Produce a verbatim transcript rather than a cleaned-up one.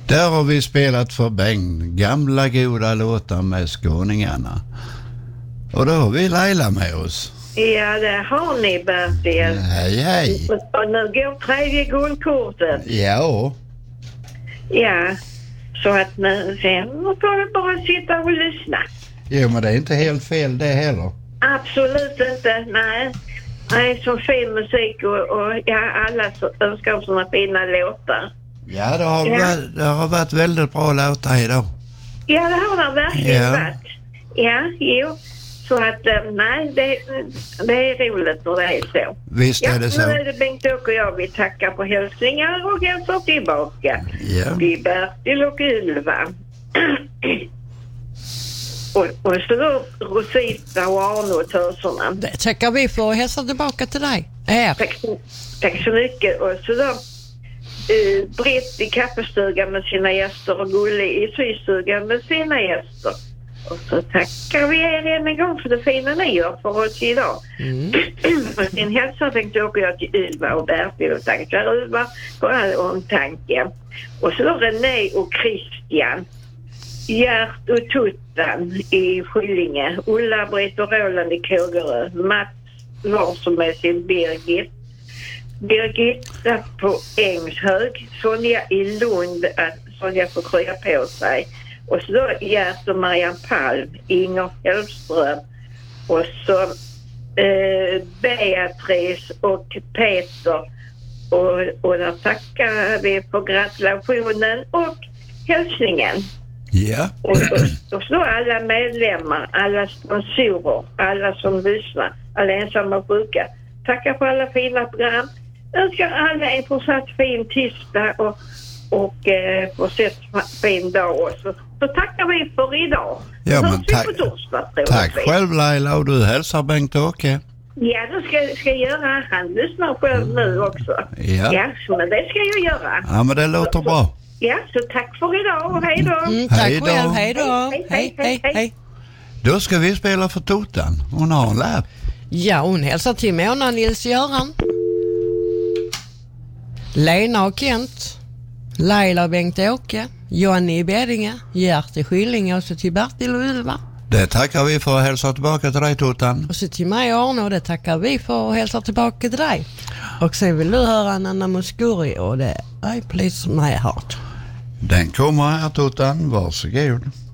Där har vi spelat för Bengt, gamla goda låtar med skåningarna. Och då har vi Laila med oss. Ja, det har ni, Bertil. Hej, hej. Och nu går tredje guldkortet. Ja. Ja, så att nu, sen får vi bara sitta och lyssna. Jo, men det är inte helt fel det heller. Absolut inte, nej. Nej, så fin musik och, och ja, alla så, önskar såna fina låtar. Ja, det har, ja. Varit, det har varit väldigt bra låtar idag. Ja, det har det verkligen ja. varit. Ja, jo. Så att, nej, det, det är roligt när det är så. Visst ja, är det så. Nu är det Bengt-Åke och jag. Vi tackar på hälsningar och hälsar tillbaka. Ja. Det är Bertil och Ylva. och, och så då Rosita och Arno och töserna. Det tackar vi för och hälsar tillbaka till dig. Här. Tack, tack så mycket. Och så då uh, Britt i kaffestugan med sina gäster och Gulle i systugan med sina gäster. Och så tackar vi er än en gång för det fina ni gör för oss idag. Mm. Och sin hälsa tänkte åka jag till Ylva och Bertil och tackar Ylva för all omtanke. Och så då René och Christian, Gert och Tuttan i Skillinge, Ulla-Britt och Roland i Kågerö, Mats Larsson med sin Birgit, Birgitta på Ängshög, Sonja i Lund, att Sonja får krya på sig. Och så då Gert och Marianne Palm, Inger Hellström och så eh, Beatrice och Peter. Och, och där tackar vi för gratulationen och hälsningen. Ja. Och, och, och så alla medlemmar, alla sponsorer, alla som lyssnar, alla ensamma och sjuka. Tackar för alla fina program. Önskar alla en fortsatt fin tisdag och och eh, fortsätt fin dag också. Så tackar vi för idag. Ja, men tack, torsdag, tack själv Laila, och du hälsar Bengt-Åke. Ja, det ska, ska jag göra. Han lyssnar själv nu också. Ja. Ja, så men det ska jag göra. Ja, men det låter så, bra. Ja, så tack för idag och hej då. Mm, tack hej då. själv, hej då. Hej, hej, hej, hej, hej. Då ska vi spela för Totan. Hon har en lapp. Ja, hon hälsar till Mona, Nils-Göran, Lena och Kent, Laila och Bengt-Åke, Johnny i Beddinge, Gert i Skillinge och så till Bertil och Ylva. Det tackar vi för att hälsa tillbaka till dig, Totan. Och så till mig och Arne, och det tackar vi för att hälsa tillbaka till dig. Och sen vill du höra Nanna Mouskouri och det är I Please My Heart. Den kommer här, Totan. Varsågod.